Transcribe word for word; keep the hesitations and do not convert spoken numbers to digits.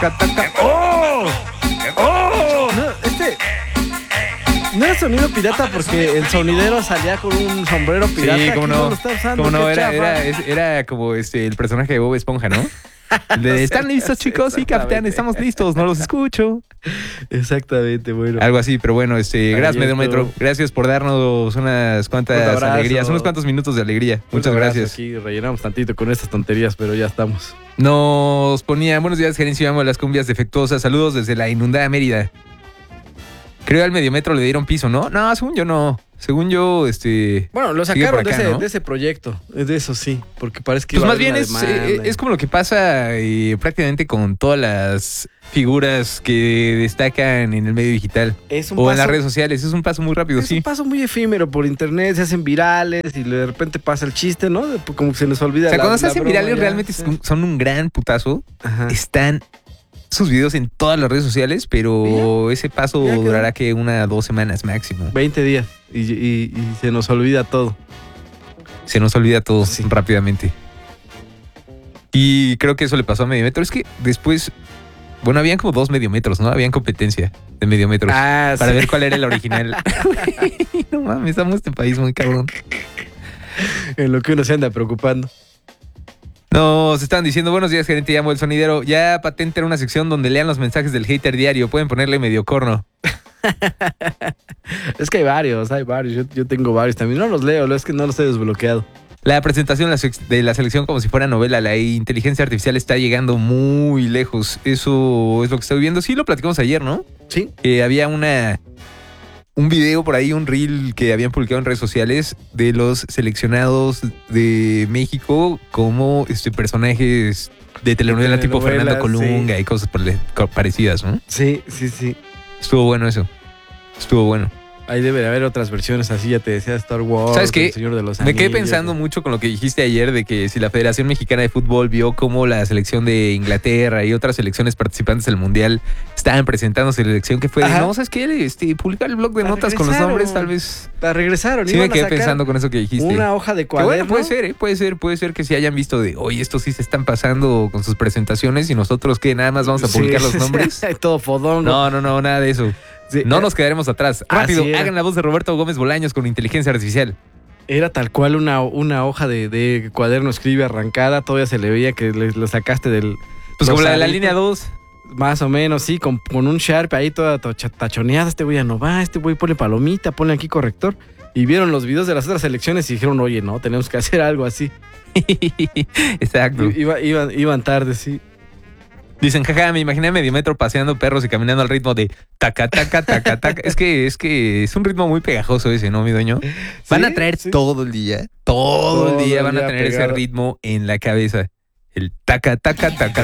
taca, taca. ¡Oh! ¡Oh! No, este... No era sonido pirata porque el sonidero salía con un sombrero pirata. Sí, cómo no. no lo está usando, Cómo no, qué era, chafa. era, es- era como este el personaje de Bob Esponja, ¿no? El de, ¿están listos, chicos? Sí, capitán, estamos listos, no los escucho. Exactamente, bueno. Algo así, pero bueno, este, Ahí gracias, Medio esto. Metro. Gracias por darnos unas cuantas Un abrazo. alegrías, unos cuantos minutos de alegría. Muchas gracias. Aquí rellenamos tantito con estas tonterías, pero ya estamos. Nos ponían, buenos días, gerencia, amo las cumbias defectuosas. Saludos desde la inundada Mérida. Creo al Mediometro le dieron piso, ¿no? No, según yo no. Según yo, este... Bueno, lo Sigue sacaron por acá, de, ese, ¿no? de ese proyecto. De eso sí, porque parece que Pues iba a más haber bien una es, demanda eh, y- es como lo que pasa eh, prácticamente con todas las figuras que destacan en el medio digital es un o en paso- las redes sociales. Es un paso muy rápido, Es sí. un paso muy efímero por internet, se hacen virales y de repente pasa el chiste, ¿no? De- Como que se les olvida. O sea, la- cuando se la hacen broma virales ya, realmente sí. son- son un gran putazo. Ajá. Están sus videos en todas las redes sociales, pero ese paso ya quedó. durará que una dos semanas máximo. veinte días y, y- y se nos olvida todo. Se nos olvida todo Sí. rápidamente. Y creo que eso le pasó a Mediometro. Es que después, bueno, habían como dos Mediometros, ¿no? Habían competencia de Mediometros. Ah, Para sí. ver cuál era el original. No mames, estamos este país muy cabrón. En lo que uno se anda preocupando. Nos estaban diciendo, buenos días, gerente, llamo el sonidero. Ya patente una sección donde lean los mensajes del hater diario. Pueden ponerle medio corno. Es que hay varios, hay varios. Yo, yo tengo varios también. No los leo, es que no los he desbloqueado. La presentación de la, sec- de la selección como si fuera novela. La inteligencia artificial está llegando muy lejos. Eso es lo que estoy viendo. Sí, lo platicamos ayer, ¿no? Sí. Que había una... Un video por ahí, un reel que habían publicado en redes sociales de los seleccionados de México como este, personajes de telenovela tipo Telenovelas, Fernando Colunga y cosas por le- co- parecidas, ¿no? Sí, sí, sí. Estuvo bueno eso. Estuvo bueno. Ahí debe de haber otras versiones así, ya te decía Star Wars. ¿Sabes qué? El Señor de los Me quedé Anillos. pensando mucho con lo que dijiste ayer de que si la Federación Mexicana de Fútbol vio cómo la selección de Inglaterra y otras selecciones participantes del Mundial estaban presentando su selección, que fue de, Ajá. no, ¿sabes qué? Este, publicar el blog de La notas con los regresaron. nombres, tal vez. La regresaron. Sí iban me a quedé sacar pensando con eso que dijiste. una hoja de Que cuaderno. bueno, puede ser, ¿eh? puede ser, puede ser que si hayan visto de, oye, estos sí se están pasando con sus presentaciones y nosotros que nada más vamos a publicar Sí. los nombres. Todo fodongo. No, no, no, nada de eso. Sí, No era- nos quedaremos atrás. Así Rápido, era. hagan la voz de Roberto Gómez Bolaños con inteligencia artificial. Era tal cual una, una hoja de, de cuaderno escribe arrancada. Todavía se le veía que le, lo sacaste del... Pues como la de la Rosarito. línea dos. Más o menos, sí, con, con un Sharp ahí toda tocha- tachoneada. Este güey ya no va, este güey pone palomita, pone aquí corrector. Y vieron los videos de las otras elecciones y dijeron, oye, no, tenemos que hacer algo así. Exacto. I- iba- iban, iban tarde, sí. Dicen, jaja, me imaginé a Mediometro paseando perros y caminando al ritmo de taca, taca, taca, taca. Es que, es que es un ritmo muy pegajoso ese, ¿no, mi dueño? Van a Sí, traer sí. todo el día, todo, Todo el día el van a día tener ese pegado. ritmo en la cabeza. El taca, taca, taca,